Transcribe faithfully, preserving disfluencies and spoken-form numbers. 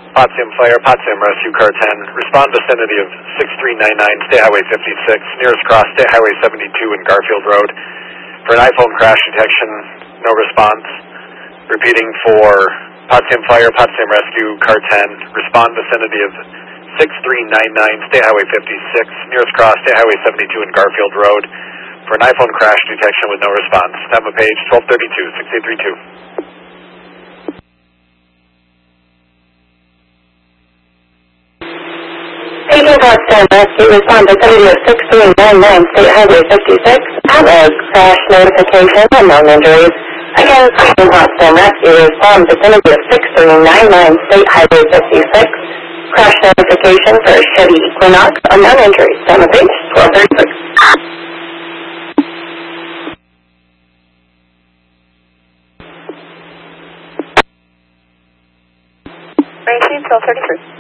Potsdam Fire, Potsdam Rescue, Car ten. Respond vicinity of six three nine nine, State Highway fifty-six, nearest cross, State Highway seventy-two and Garfield Road. For an iPhone crash detection, no response. Repeating for Potsdam Fire, Potsdam Rescue, Car ten. Respond vicinity of six three nine nine, State Highway fifty-six, nearest cross, State Highway seventy-two and Garfield Road. For an iPhone crash detection with no response. Time of page twelve thirty-two, six eight three two. Taking Potsdam Rescue, respond vicinity of six three nine nine, State Highway fifty-six. Have a crash notification, unknown injuries. Again, taking Potsdam Rescue, respond vicinity of six three nine nine, State Highway fifty-six. Crash notification for a Chevy Equinox, unknown injuries. Time of page twelve thirty-six. twelve thirty-three.